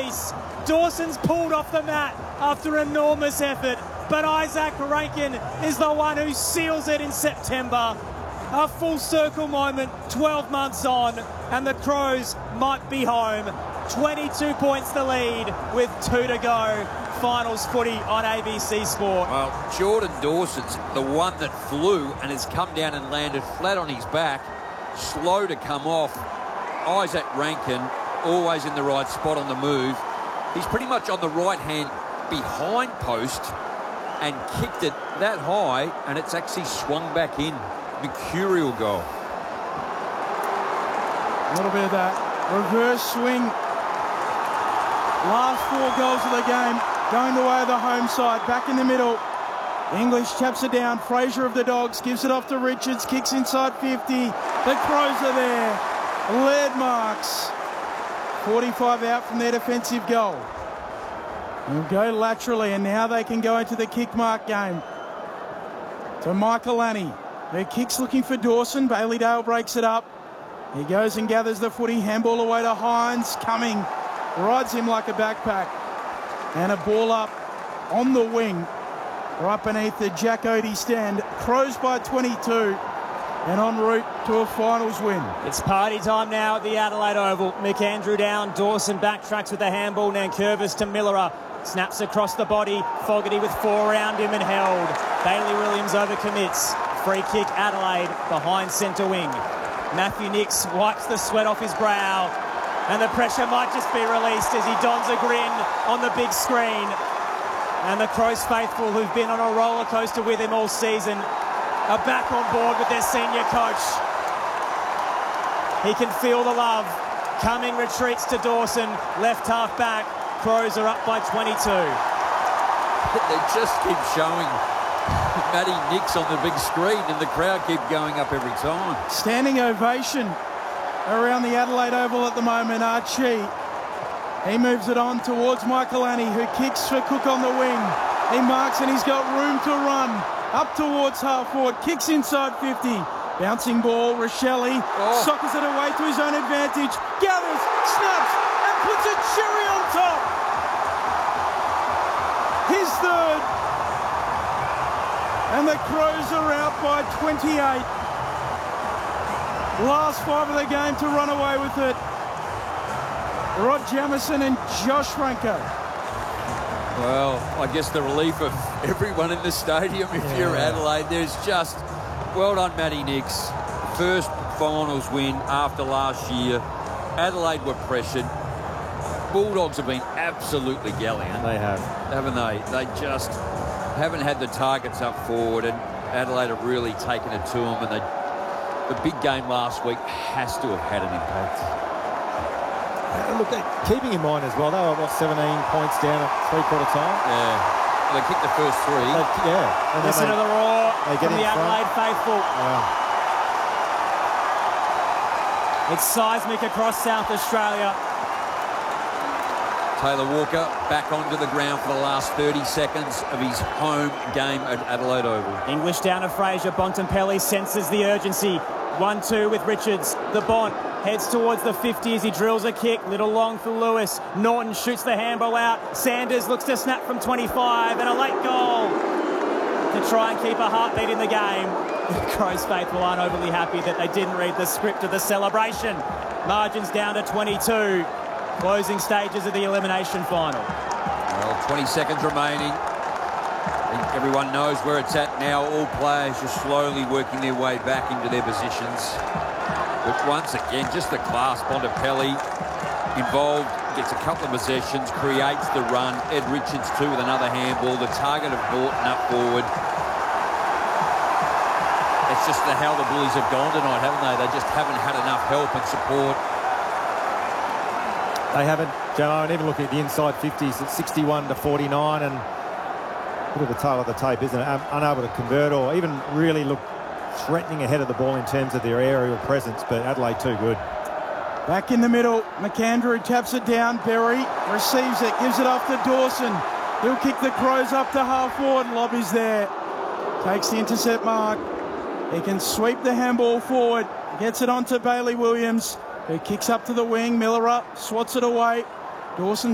brace. Dawson's pulled off the mat after enormous effort, but Isaac Rankin is the one who seals it in September. A full circle moment 12 months on, and the Crows might be home. 22 points the lead with 2 to go. Finals footy on ABC Sport. Well, Jordan Dawson's the one that flew and has come down and landed flat on his back, slow to come off. Isaac Rankin, always in the right spot on the move. He's pretty much on the right hand behind post and kicked it that high, and it's actually swung back in. Mercurial goal. A little bit of that reverse swing. Last 4 goals of the game going the way of the home side. Back in the middle. English taps it down. Fraser of the Dogs gives it off to Richards. Kicks inside 50. The Crows are there. Lead marks. 45 out from their defensive goal. They'll go laterally, and now they can go into the kick mark game. To Michael Annie. Her kicks looking for Dawson. Bailey Dale breaks it up. He goes and gathers the footy. Handball away to Hines. Coming. Rides him like a backpack. And a ball up on the wing. Right beneath the Jack Odie stand. Crows by 22. And en route to a finals win. It's party time now at the Adelaide Oval. McAndrew down. Dawson backtracks with the handball. Nankervis to Millerer. Snaps across the body. Fogarty with 4 around him and held. Bailey Williams overcommits. Free kick Adelaide behind centre wing. Matthew Nicks wipes the sweat off his brow. And the pressure might just be released as he dons a grin on the big screen. And the Crows faithful, who've been on a roller coaster with him all season, are back on board with their senior coach. He can feel the love. Cumming retreats to Dawson, left half back. Crows are up by 22. They just keep showing Matty Nicks on the big screen, and the crowd keep going up every time. Standing ovation around the Adelaide Oval at the moment. Archie, he moves it on towards Michael Annie, who kicks for Cook on the wing. He marks and he's got room to run. Up towards half forward, kicks inside 50. Bouncing ball, Rochelle sockers it away to his own advantage. Gathers, snaps, and puts a cherry on top. His third. And the Crows are out by 28. Last 5 of the game to run away with it. Rod Jamieson and Josh Ranko. Well, I guess the relief of everyone in the stadium, if you're Adelaide, there's just, well done, Matty Nicks. First finals win after last year. Adelaide were pressured. Bulldogs have been absolutely gallant. They have. Haven't they? They just haven't had the targets up forward, and Adelaide have really taken it to them, and the big game last week has to have had an impact. Look, keeping in mind as well, they were, 17 points down at three-quarter time? Yeah. They kicked the first 3. And listen to the roar from the Adelaide faithful. It's seismic across South Australia. Taylor Walker back onto the ground for the last 30 seconds of his home game at Adelaide Oval. English down to Fraser. Bontempelli senses the urgency. 1-2 with Richards. The Bont heads towards the 50 as he drills a kick. Little long for Lewis. Norton shoots the handball out. Sanders looks to snap from 25, and a late goal to try and keep a heartbeat in the game. The Crows faithful aren't overly happy that they didn't read the script of the celebration. Margins down to 22. Closing stages of the elimination final. Well, 20 seconds remaining. I think everyone knows where it's at now. All players just slowly working their way back into their positions. But once again, just the class. Bontempelli involved, gets a couple of possessions, creates the run. Ed Richards too with another handball. The target of Norton up forward. It's just how the Bullies have gone tonight, haven't they? They just haven't had enough help and support. They haven't, Joe, and even looking at the inside 50s, it's 61 to 49, and a bit of the tail of the tape, isn't it? Unable to convert or even really look threatening ahead of the ball in terms of their aerial presence, but Adelaide too good. Back in the middle, McAndrew taps it down. Berry receives it, gives it off to Dawson. He'll kick the Crows up to half forward. Lobby's there. Takes the intercept mark. He can sweep the handball forward. Gets it on to Bailey Williams, who kicks up to the wing. Miller up, swats it away. Dawson